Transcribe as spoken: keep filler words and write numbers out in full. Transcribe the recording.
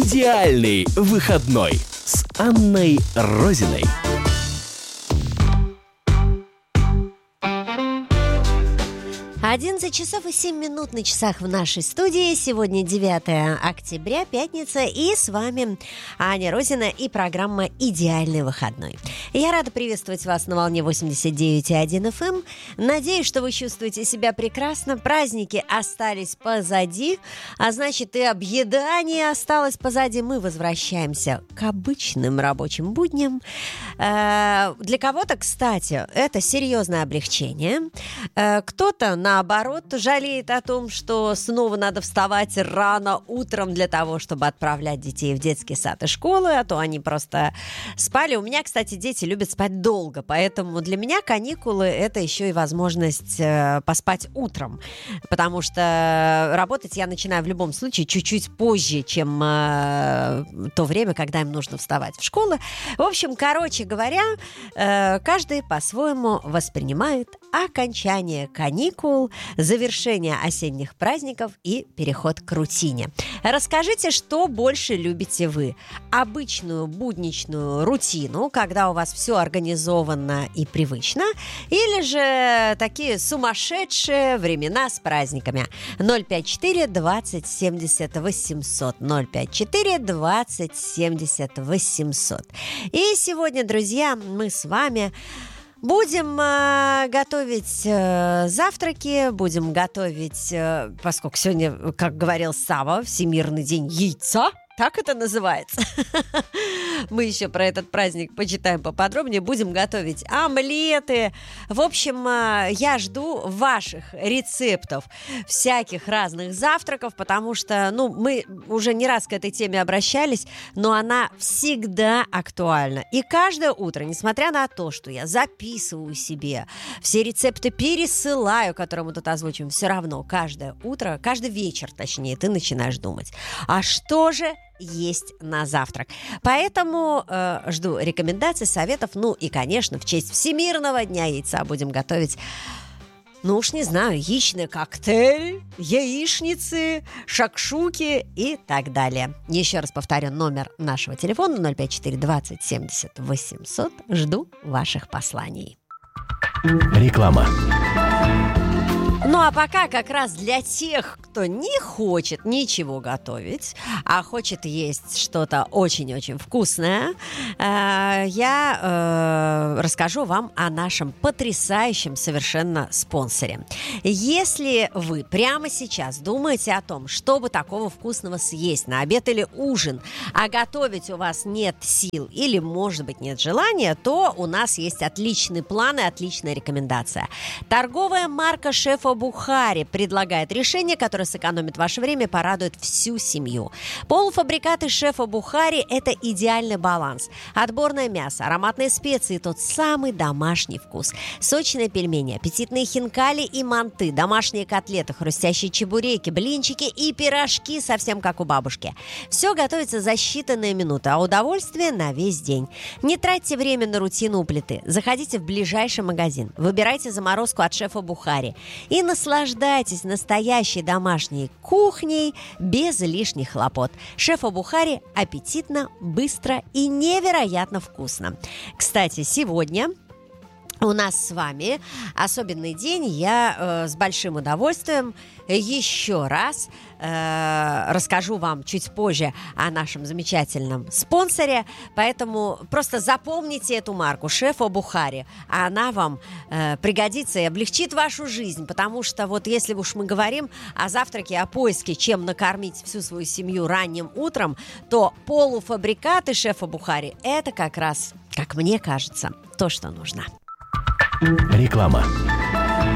Идеальный выходной с Анной Розиной. одиннадцать часов и семь минут на часах в нашей студии. Сегодня девятое октября, пятница. И с вами Аня Розина и программа «Идеальный выходной». Я рада приветствовать вас на волне восемьдесят девять и один эф эм. Надеюсь, что вы чувствуете себя прекрасно. Праздники остались позади, а значит и объедание осталось позади. Мы возвращаемся к обычным рабочим будням. Для кого-то, кстати, это серьезное облегчение. Кто-то, наоборот, жалеет о том, что снова надо вставать рано утром для того, чтобы отправлять детей в детский сад и школы, а то они просто спали. У меня, кстати, дети любят спать долго, поэтому для меня каникулы – это еще и возможность э, поспать утром, потому что работать я начинаю в любом случае чуть-чуть позже, чем э, то время, когда им нужно вставать в школу. В общем, короче говоря, э, каждый по-своему воспринимает окончание каникул, завершение осенних праздников и переход к рутине. Расскажите, что больше любите вы? Обычную будничную рутину, когда у вас все организовано и привычно, или же такие сумасшедшие времена с праздниками? ноль пять четыре двадцать семьдесят восемьсот ноль пять четыре двадцать семьдесят восемьсот. И сегодня, друзья, мы с вами Будем э, готовить э, завтраки, будем готовить, э, поскольку сегодня, как говорил Сава, Всемирный день яйца, так это называется. Мы еще про этот праздник почитаем поподробнее. Будем готовить омлеты. В общем, я жду ваших рецептов всяких разных завтраков, потому что, ну, мы уже не раз к этой теме обращались, но она всегда актуальна. И каждое утро, несмотря на то, что я записываю себе все рецепты, пересылаю, которые мы тут озвучим, все равно каждое утро, каждый вечер, точнее, ты начинаешь думать, а что же есть на завтрак. Поэтому э, жду рекомендаций, советов. Ну и, конечно, в честь Всемирного дня яйца будем готовить, ну уж не знаю, яичный коктейль, яичницы, шакшуки и так далее. Еще раз повторю номер нашего телефона ноль пять четыре двадцать семьдесят восемьсот. Жду ваших посланий. Реклама. Ну а пока как раз для тех, кто не хочет ничего готовить, а хочет есть что-то очень-очень вкусное, э, я э, расскажу вам о нашем потрясающем совершенно спонсоре. Если вы прямо сейчас думаете о том, чтобы такого вкусного съесть на обед или ужин, а готовить у вас нет сил или, может быть, нет желания, то у нас есть отличный план и отличная рекомендация. Торговая марка «Шефа Бухари» предлагает решение, которое сэкономит ваше время, порадует всю семью. Полуфабрикаты «Шефа Бухари» – это идеальный баланс. Отборное мясо, ароматные специи, тот самый домашний вкус. Сочные пельмени, аппетитные хинкали и манты, домашние котлеты, хрустящие чебуреки, блинчики и пирожки, совсем как у бабушки. Все готовится за считанные минуты, а удовольствие на весь день. Не тратьте время на рутину у плиты. Заходите в ближайший магазин, выбирайте заморозку от «Шефа Бухари» и наслаждайтесь настоящей домашней кухней без лишних хлопот. «Шефа Бухари» аппетитно, быстро и невероятно вкусно. Кстати, сегодня у нас с вами особенный день. Я э, с большим удовольствием еще раз э, расскажу вам чуть позже о нашем замечательном спонсоре. Поэтому просто запомните эту марку «Шефа Бухари». Она вам э, пригодится и облегчит вашу жизнь. Потому что вот если уж мы говорим о завтраке, о поиске, чем накормить всю свою семью ранним утром, то полуфабрикаты «Шефа Бухари» – это как раз, как мне кажется, то, что нужно. Реклама.